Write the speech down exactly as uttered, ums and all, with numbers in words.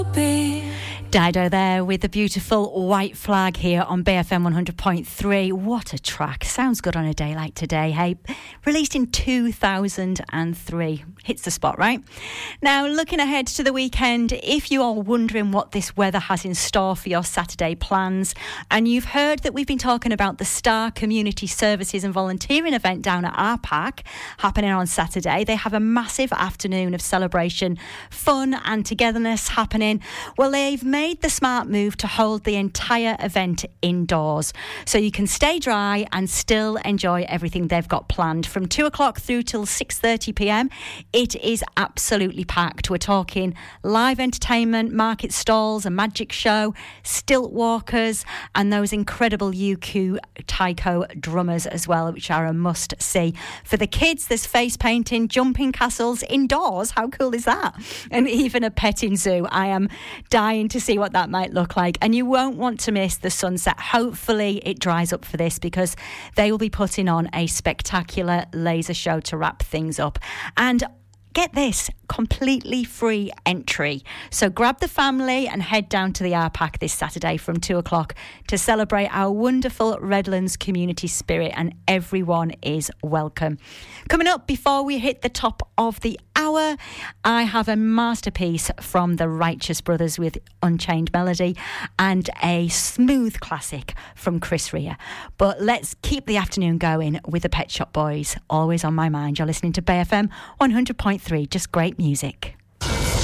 Dido there with the beautiful White Flag here on B F M one hundred point three. What a track. Sounds good on a day like today, hey? Released in two thousand three. Hits the spot, right? Now, looking ahead to the weekend, if you are wondering what this weather has in store for your Saturday plans, and you've heard that we've been talking about the Star Community Services and Volunteering event down at R PAC happening on Saturday. They have a massive afternoon of celebration, fun and togetherness happening. Well, they've made the smart move to hold the entire event indoors, so you can stay dry and still enjoy everything they've got planned from two o'clock through till six thirty p m. It is absolutely packed. We're talking live entertainment, market stalls, a magic show, stilt walkers, and those incredible U Q taiko drummers as well, which are a must see. For the kids, there's face painting, jumping castles indoors. How cool is that? And even a petting zoo. I am dying to see what that might look like, and you won't want to miss the sunset. Hopefully it dries up for this, because they will be putting on a spectacular laser show to wrap things up. And get this, completely free entry. So grab the family and head down to the R PAC this Saturday from two o'clock to celebrate our wonderful Redlands community spirit, and everyone is welcome. Coming up before we hit the top of the hour, I have a masterpiece from the Righteous Brothers with Unchained Melody and a smooth classic from Chris Rea. But let's keep the afternoon going with the Pet Shop Boys, always on my mind. You're listening to B F M one hundred point three, just great music.